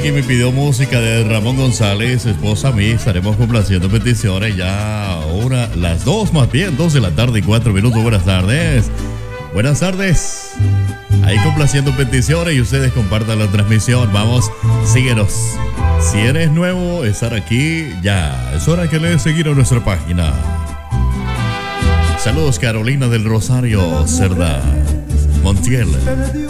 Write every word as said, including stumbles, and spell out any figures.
que me pidió música de Ramón González, esposa mía. Estaremos complaciendo peticiones ya una, las dos más bien, dos de la tarde y cuatro minutos. Buenas tardes. Buenas tardes. Ahí complaciendo peticiones y ustedes compartan la transmisión. Vamos, síguenos. Si eres nuevo, estar aquí ya. Es hora que le des seguir a nuestra página. Saludos, Carolina del Rosario Cerda Montiel.